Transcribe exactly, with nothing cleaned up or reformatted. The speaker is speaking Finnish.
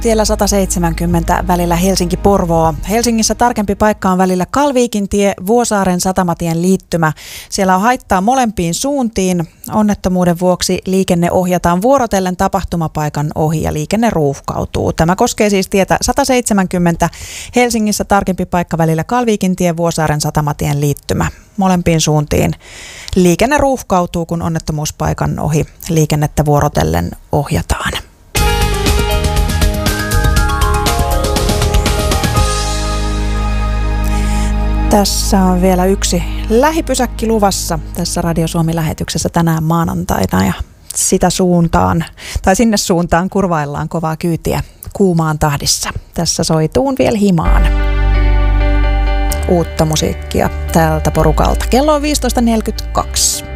Tiellä sata seitsemänkymmentä välillä Helsinki-Porvoo. Helsingissä tarkempi paikka on välillä Kalviikintie, Vuosaaren satamatien liittymä. Siellä on haittaa molempiin suuntiin. Onnettomuuden vuoksi liikenne ohjataan vuorotellen tapahtumapaikan ohi ja liikenne ruuhkautuu. Tämä koskee siis tietä sata seitsemänkymmentä. Helsingissä tarkempi paikka välillä Kalviikintie, Vuosaaren satamatien liittymä. Molempiin suuntiin liikenne ruuhkautuu, kun onnettomuuspaikan ohi liikennettä vuorotellen ohjataan. Tässä on vielä yksi lähipysäkki luvassa tässä Radio Suomi-lähetyksessä tänään maanantaina ja sitä suuntaan, tai sinne suuntaan kurvaillaan kovaa kyytiä kuumaan tahdissa. Tässä soi Tuun viel himaan. Uutta musiikkia tältä porukalta. Kello on viisitoista neljäkymmentäkaksi.